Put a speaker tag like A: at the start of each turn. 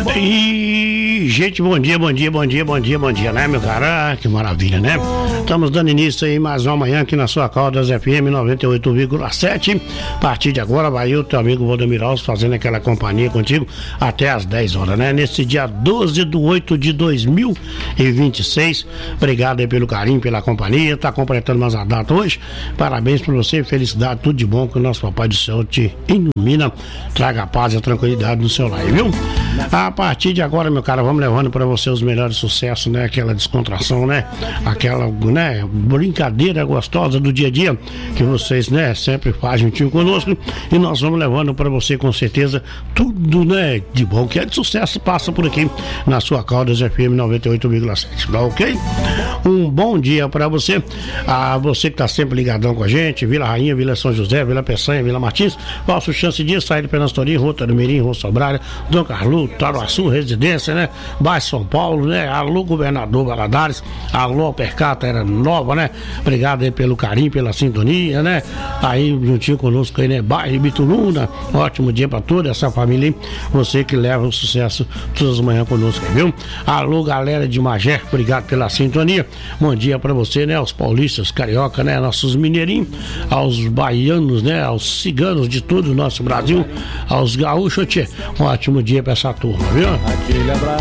A: E, gente, bom dia, né, meu cara? Que maravilha, né? Estamos dando início aí mais uma manhã aqui na sua Caldas FM 98,7. A partir de agora vai o teu amigo Valdemir Alves fazendo aquela companhia contigo até às 10 horas, né? Nesse dia 12/8/2026. Obrigado aí pelo carinho, pela companhia. Tá completando mais a data hoje. Parabéns pra você, felicidade, tudo de bom, que o nosso Papai do Céu te ilumina, traga a paz e a tranquilidade no seu lar, viu? A partir de agora, meu cara, vamos levando para você os melhores sucessos, né? Aquela descontração, né? Aquela, né, brincadeira gostosa do dia a dia que vocês, né, sempre fazem juntinho conosco, e nós vamos levando para você com certeza tudo, né, de bom que é de sucesso passa por aqui na sua Caldas FM 98,7, tá ok? Um bom dia para você, você que tá sempre ligadão com a gente, Vila Rainha, Vila São José, Vila Peçanha, Vila Martins, Falso Chance de sair de Penastorim, Rota do Mirim, Rua Sobrária, Dom Carlos, Taruaçu, Residência, né? Bairro São Paulo, né? Alô, Governador Valadares, alô, Percata, era nova, né? Obrigado aí pelo carinho, pela sintonia, né? Aí, juntinho conosco aí, né? Bairro Bituluna, ótimo dia pra toda essa família, hein? Você que leva o sucesso todas as manhãs conosco, viu? Alô, galera de Magé, obrigado pela sintonia. Bom dia pra você, né? Aos paulistas, carioca, né? Nossos mineirinhos, aos baianos, né? Aos ciganos de todo o nosso Brasil, aos gaúchos, tchê. Um ótimo dia pra essa turma, viu?